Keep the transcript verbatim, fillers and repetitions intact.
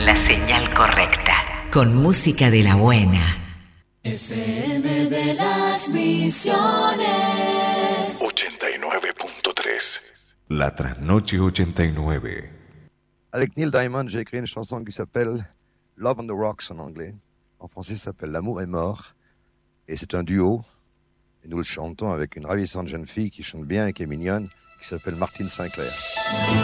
en la señal correcta, con música de la buena. F M de las Misiones ochenta y nueve punto tres. La Trasnoche ochenta y nueve. Avec Neil Diamond, j'ai écrit une chanson qui s'appelle Love on the Rocks en anglais. En français, ça s'appelle L'amour est mort. Et c'est un duo. Et nous le chantons avec une ravissante jeune fille qui chante bien et qui est mignonne, qui s'appelle Martine Sinclair.